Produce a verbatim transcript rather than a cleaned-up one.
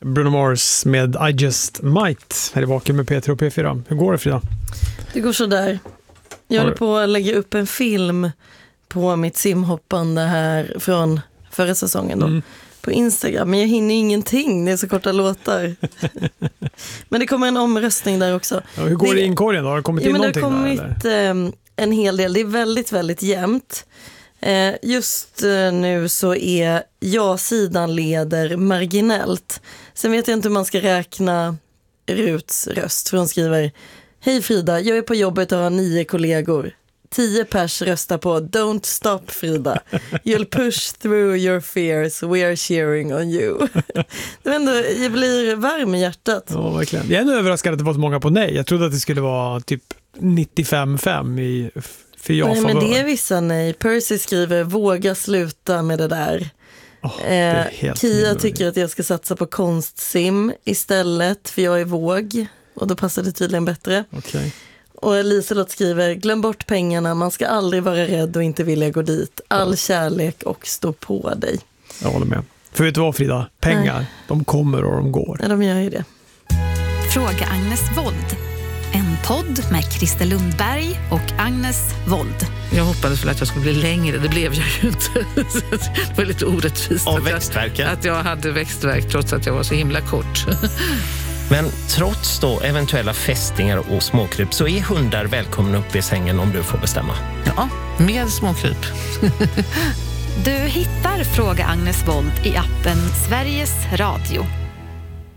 Bruno Mars med I Just Might här i Vaken med P tre och P fyra. Hur går det, Frida? Det går så där. Jag håller på att lägga upp en film på mitt simhoppande här från förra säsongen då. Mm. På Instagram, men jag hinner ingenting, det är så korta låtar. Men det kommer en omröstning där också. Ja, hur går det, det i inkorgen då? Har det kommit ja, in men någonting det har kommit där, eh, en hel del, det är väldigt, väldigt jämnt. Eh, just eh, nu så är ja-sidan leder marginellt. Sen vet jag inte hur man ska räkna Ruts röst, för hon skriver: Hej Frida, jag är på jobbet och har nio kollegor. Tio pers röstar på Don't stop Frida. You'll push through your fears. We are cheering on you. Det är ändå, jag blir varm i hjärtat. Ja, verkligen. Jag är ändå överraskad att det var så många på nej. Jag trodde att det skulle vara typ nittiofem fem i för jag. Nej, men det är vissa nej. Percy skriver: våga sluta med det där. Oh, det är helt Kia nödvändigt. tycker att jag ska satsa på konstsim istället, för jag är våg. Och då passar det tydligen bättre. Okay. Och Liselott skriver: glöm bort pengarna, man ska aldrig vara rädd och inte vilja gå dit. All ja. kärlek och stå på dig. Jag håller med. För vet du vad, Frida? Pengar, Nej. de kommer och de går. Ja, de gör ju det. Fråga Agnes Wold. En podd med Christer Lundberg och Agnes Wold. Jag hoppades väl att jag skulle bli längre, det blev jag ju inte. Det var lite orättvist av att, växtverken. att jag hade växtverk trots att jag var så himla kort. Men trots då eventuella fästingar och småkryp så är hundar välkomna upp i sängen om du får bestämma. Ja, med småkryp. Du hittar Fråga Agnes Wold i appen Sveriges Radio.